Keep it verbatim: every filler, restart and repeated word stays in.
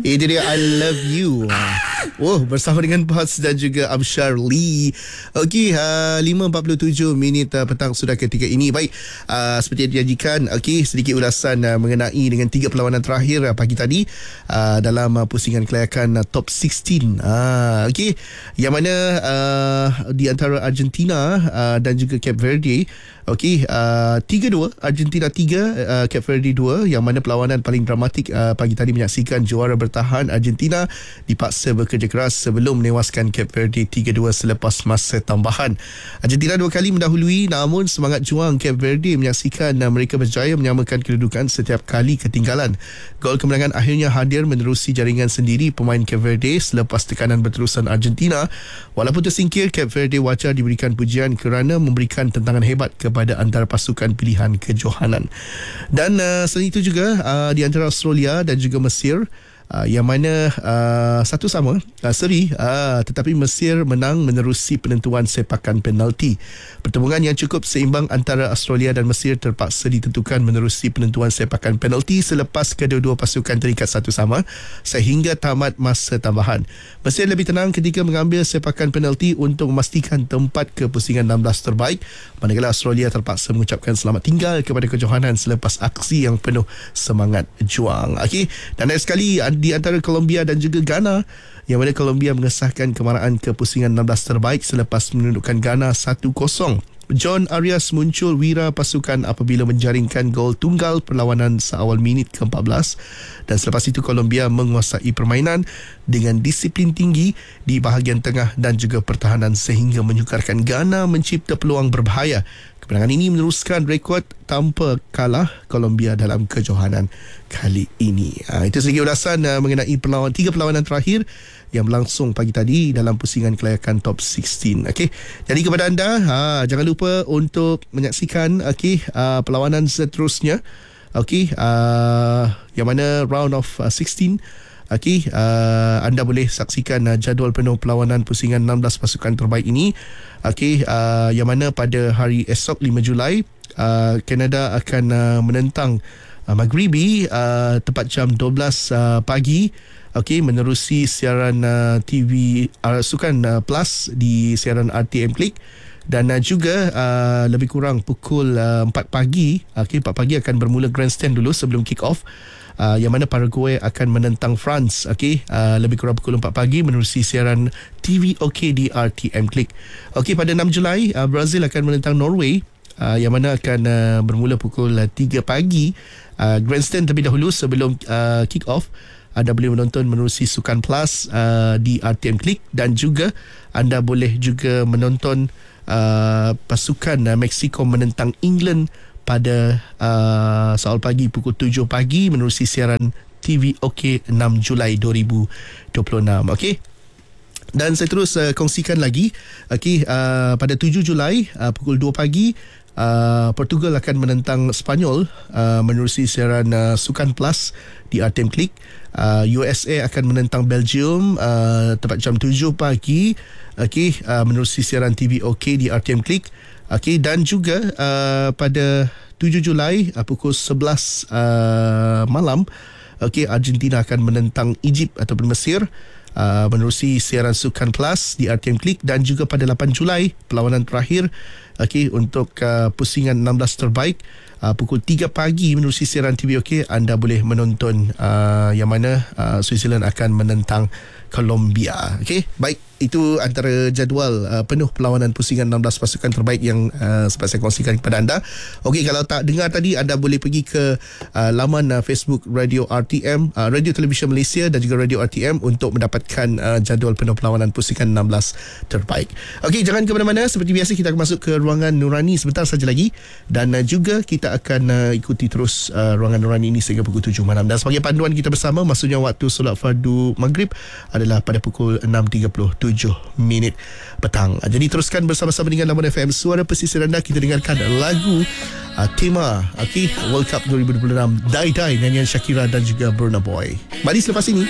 Itu dia I Love You. Oh, bersama dengan Bas dan juga Abshar Lee. Okey, uh, lima empat puluh tujuh minit uh, petang sudah ketika ini. Baik, uh, seperti yang dijanjikan, okey, sedikit ulasan uh, mengenai dengan tiga perlawanan terakhir uh, pagi tadi uh, dalam uh, pusingan kelayakan uh, top enam belas. Uh, okey, yang mana uh, di antara Argentina uh, dan juga Cape Verde. Okey, uh, tiga dua, Argentina tiga, uh, Cape Verde dua, yang mana perlawanan paling dramatik uh, pagi tadi menyaksikan juara bertahan Argentina dipaksa bekerja keras sebelum menewaskan Cape Verde tiga dua selepas masa tambahan. Argentina dua kali mendahului, namun semangat juang Cape Verde menyaksikan uh, mereka berjaya menyamakan kedudukan setiap kali ketinggalan. Gol kemenangan akhirnya hadir menerusi jaringan sendiri pemain Cape Verde selepas tekanan berterusan Argentina. Walaupun tersingkir, Cape Verde wajar diberikan pujian kerana memberikan tentangan hebat kepada antara pasukan pilihan kejohanan. Dan uh, selain itu juga uh, di antara Australia dan juga Mesir, Uh, yang mana uh, satu sama uh, seri, uh, tetapi Mesir menang menerusi penentuan sepakan penalti. Pertembungan yang cukup seimbang antara Australia dan Mesir terpaksa ditentukan menerusi penentuan sepakan penalti selepas kedua-dua pasukan terikat satu sama sehingga tamat masa tambahan. Mesir lebih tenang ketika mengambil sepakan penalti untuk memastikan tempat ke pusingan enam belas terbaik, manakala Australia terpaksa mengucapkan selamat tinggal kepada kejohanan selepas aksi yang penuh semangat juang. Okey, dan next sekali di antara Colombia dan juga Ghana, yang mana Colombia mengesahkan kemaraan ke pusingan enam belas terbaik selepas menundukkan Ghana satu kosong. John Arias muncul wira pasukan apabila menjaringkan gol tunggal perlawanan seawal minit ke empat belas, dan selepas itu Colombia menguasai permainan dengan disiplin tinggi di bahagian tengah dan juga pertahanan sehingga menyukarkan Ghana mencipta peluang berbahaya. Kemenangan ini meneruskan rekod tanpa kalah Colombia dalam kejohanan kali ini. Ha, itu sedikit ulasan uh, mengenai perlawanan, tiga perlawanan terakhir yang berlangsung pagi tadi dalam pusingan kelayakan top enam belas. Okey, jadi kepada anda, ha, jangan lupa untuk menyaksikan okey uh, perlawanan seterusnya. Okey, uh, yang mana round of uh, enam belas. Okey, uh, anda boleh saksikan uh, jadual penuh perlawanan pusingan enam belas pasukan terbaik ini. Okey, uh, yang mana pada hari esok lima Julai, uh, Kanada akan uh, menentang uh, Maghribi uh, tepat jam dua belas uh, pagi. Okey, menerusi siaran uh, T V uh, Sukan uh, Plus di siaran R T M Klik. Dan uh, juga uh, lebih kurang pukul uh, empat pagi. Okey, empat pagi akan bermula grandstand dulu sebelum kick off. Uh, yang mana Paraguay akan menentang France. Okey, uh, lebih kurang pukul empat pagi menerusi siaran T V OK di R T M Klik. Okey, pada enam Julai, uh, Brazil akan menentang Norway, uh, yang mana akan uh, bermula pukul uh, tiga pagi. Uh, grandstand terlebih dahulu sebelum uh, kick off. Anda boleh menonton menerusi Sukan Plus uh, di R T M Klik, dan juga anda boleh juga menonton uh, pasukan uh, Mexico menentang England pada uh, soal pagi pukul tujuh pagi menerusi siaran T V OK enam Julai dua ribu dua puluh enam. Okey, dan saya terus uh, kongsikan lagi. Okey, uh, pada tujuh Julai uh, pukul dua pagi, uh, Portugal akan menentang Spanyol uh, menerusi siaran uh, Sukan Plus di R T M Klik. uh, U S A akan menentang Belgium uh, tepat jam tujuh pagi. Okey, uh, menerusi siaran T V OK di R T M Klik. Okey, dan juga uh, pada tujuh Julai uh, pukul sebelas uh, malam, okey, Argentina akan menentang Egypt ataupun Mesir uh, menerusi siaran Sukan Plus di R T M Klik. Dan juga pada lapan Julai perlawanan terakhir, okey, untuk uh, pusingan enam belas terbaik, uh, pukul tiga pagi menerusi siaran T V OK, anda boleh menonton uh, yang mana uh, Switzerland akan menentang Colombia. Okey, baik, itu antara jadual uh, penuh perlawanan pusingan enam belas pasukan terbaik yang uh, sempat saya kongsikan kepada anda. Okey, kalau tak dengar tadi, anda boleh pergi ke uh, laman uh, Facebook Radio R T M, uh, Radio Television Malaysia dan juga Radio R T M untuk mendapatkan uh, jadual penuh perlawanan pusingan enam belas terbaik. Okey, jangan ke mana-mana. Seperti biasa, kita akan masuk ke ruangan Nurani sebentar saja lagi, dan uh, juga kita akan uh, ikuti terus uh, ruangan Nurani ini sehingga pukul tujuh malam. Dan sebagai panduan kita bersama, maksudnya waktu solat fardu maghrib adalah pada pukul enam tiga puluh tujuh minit petang. Jadi teruskan bersama-sama dengan Lamun F M, suara pesisir anda. Kita dengarkan lagu uh, tema okay, World Cup dua ribu dua puluh enam, Die Die, nyanyian Shakira dan juga Burna Boy. Mari selepas ini.